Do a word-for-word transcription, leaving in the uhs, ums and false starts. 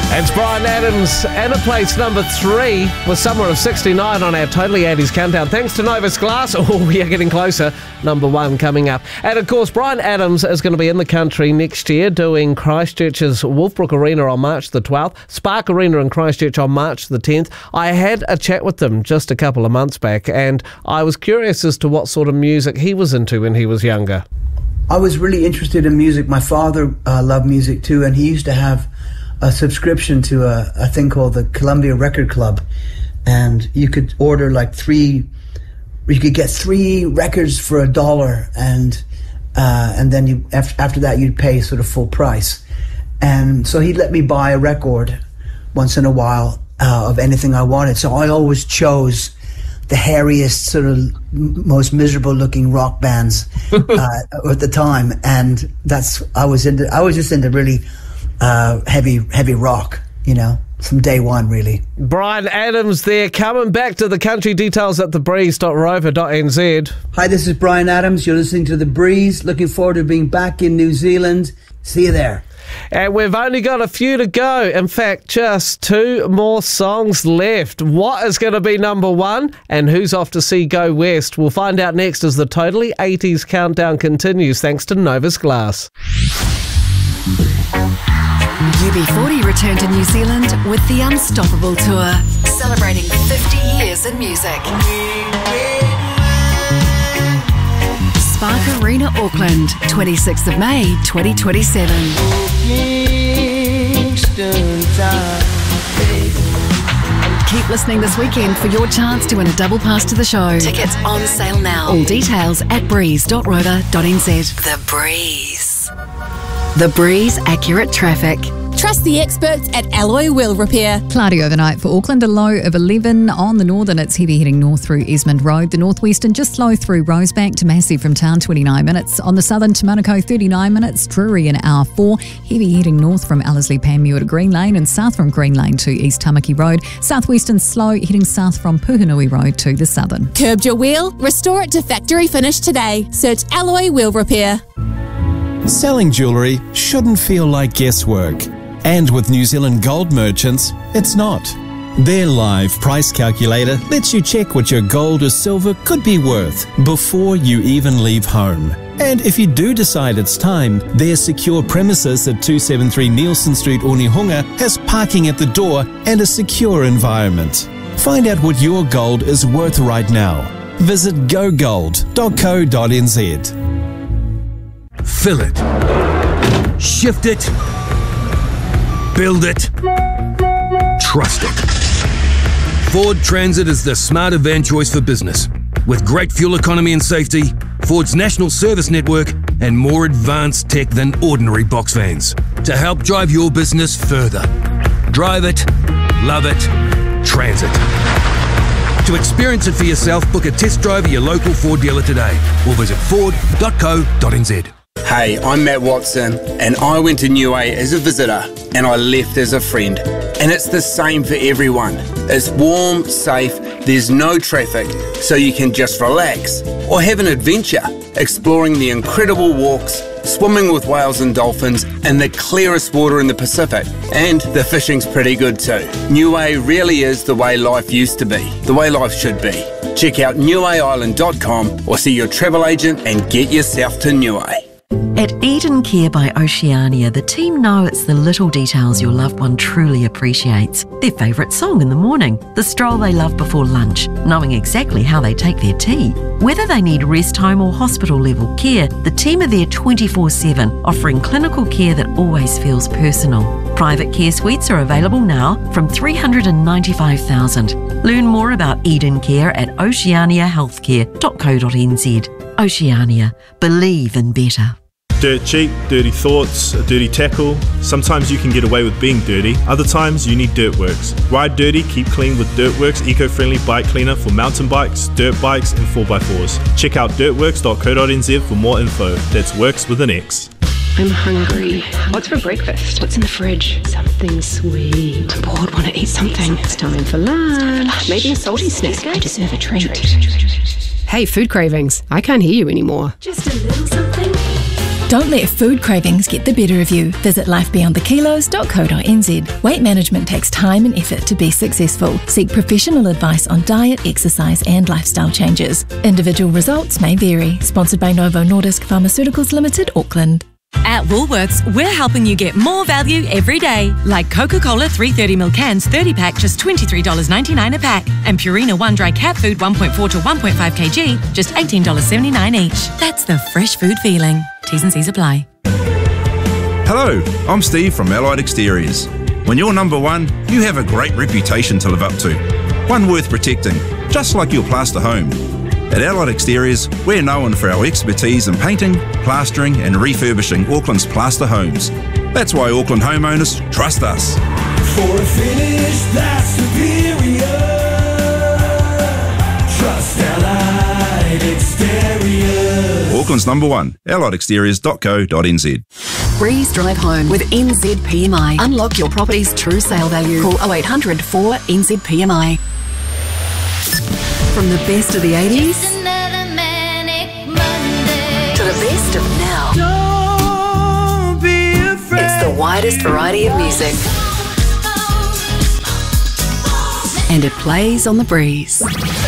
It's Bryan Adams and a place number three with Summer of sixty-nine on our Totally eighties countdown. Thanks to Novus Glass. Oh, we are getting closer. Number one coming up. And of course, Bryan Adams is going to be in the country next year doing Christchurch's Wolfbrook Arena on March the twelfth, Spark Arena in Christchurch on March the tenth. I had a chat with him just a couple of months back and I was curious as to what sort of music he was into when he was younger. I was really interested in music. My father uh, loved music too, and he used to have a subscription to a, a thing called the Columbia Record Club, and you could order like three, you could get three records for a dollar, and uh, and then you after, after that you'd pay sort of full price. And so he'd let me buy a record once in a while uh, of anything I wanted. So I always chose the hairiest, sort of most miserable looking rock bands uh, at the time, and that's I was into. I was just into really. Uh, heavy, heavy rock, you know, from day one, really. Bryan Adams there, coming back to the country. Details at the breeze dot rover dot n z. Hi, this is Bryan Adams. You're listening to The Breeze. Looking forward to being back in New Zealand. See you there. And we've only got a few to go. In fact, just two more songs left. What is going to be number one and who's off to see Go West? We'll find out next as the Totally eighties countdown continues, thanks to Novus Glass. U B forty returned to New Zealand with the Unstoppable Tour, celebrating fifty years in music. Spark Arena, Auckland, twenty-sixth of May, twenty twenty-seven. Keep listening this weekend for your chance to win a double pass to the show. Tickets on sale now. All details at breeze dot rover dot n z. The Breeze. The Breeze Accurate Traffic. Trust the experts at Alloy Wheel Repair. Cloudy overnight for Auckland, a low of eleven. On the northern, it's heavy heading north through Esmond Road. The northwestern, just slow through Rosebank to Massey from town, twenty-nine minutes. On the southern, to Manukau, thirty-nine minutes. Drury in hour four. Heavy heading north from Ellerslie Panmure to Green Lane and south from Green Lane to East Tamaki Road. Southwestern, slow heading south from Puhunui Road to the southern. Curbed your wheel? Restore it to factory finish today. Search Alloy Wheel Repair. Selling jewellery shouldn't feel like guesswork. And with New Zealand Gold Merchants, it's not. Their live price calculator lets you check what your gold or silver could be worth before you even leave home. And if you do decide it's time, their secure premises at two seventy-three Nielsen Street, Onehunga has parking at the door and a secure environment. Find out what your gold is worth right now. Visit go gold dot co dot n z. Fill it. Shift it. Build it. Trust it. Ford Transit is the smarter van choice for business. With great fuel economy and safety, Ford's national service network, and more advanced tech than ordinary box vans to help drive your business further. Drive it, love it, Transit. To experience it for yourself, book a test drive at your local Ford dealer today or visit ford dot co dot n z. Hey, I'm Matt Watson, and I went to Niue as a visitor, and I left as a friend. And it's the same for everyone. It's warm, safe, there's no traffic, so you can just relax or have an adventure, exploring the incredible walks, swimming with whales and dolphins in the clearest water in the Pacific. And the fishing's pretty good too. Niue really is the way life used to be, the way life should be. Check out niue island dot com or see your travel agent and get yourself to Niue. At Eden Care by Oceania, the team know it's the little details your loved one truly appreciates. Their favourite song in the morning, the stroll they love before lunch, knowing exactly how they take their tea. Whether they need rest home or hospital level care, the team are there twenty-four seven, offering clinical care that always feels personal. Private care suites are available now from three hundred ninety-five thousand dollars. Learn more about Eden Care at oceania healthcare dot co dot n z. Oceania. Believe in better. Dirt cheap, dirty thoughts, a dirty tackle. Sometimes you can get away with being dirty, other times you need Dirtworks. Ride dirty, keep clean with Dirtworks eco-friendly bike cleaner for mountain bikes, dirt bikes and four by fours. Check out dirtworks dot co dot n z for more info. That's works with an X. I'm hungry. What's for breakfast? What's in the fridge? Something sweet. I'm bored, want to eat something. It's time for lunch. Maybe a salty snack. I deserve a treat. Hey, food cravings. I can't hear you anymore. Just a little something. Don't let food cravings get the better of you. Visit life beyond the kilos dot co dot n z. Weight management takes time and effort to be successful. Seek professional advice on diet, exercise and lifestyle changes. Individual results may vary. Sponsored by Novo Nordisk Pharmaceuticals Limited, Auckland. At Woolworths, we're helping you get more value every day. Like Coca-Cola three thirty ml cans thirty pack, just twenty-three dollars ninety-nine a pack. And Purina one dry cat food one point four to one point five kilograms, just eighteen dollars seventy-nine each. That's the fresh food feeling. T's and C's apply. Hello, I'm Steve from Allied Exteriors. When you're number one, you have a great reputation to live up to. One worth protecting, just like your plaster home. At Allied Exteriors, we're known for our expertise in painting, plastering and refurbishing Auckland's plaster homes. That's why Auckland homeowners trust us. For a finish that's superior, trust Allied Exteriors. Auckland's number one, allied exteriors dot co dot n z. Breeze Drive Home with N Z P M I. Unlock your property's true sale value. Call oh eight hundred four N Z P M I. From the best of the eighties to the best of now. Don't be afraid. It's the widest variety of music. And it plays on the breeze.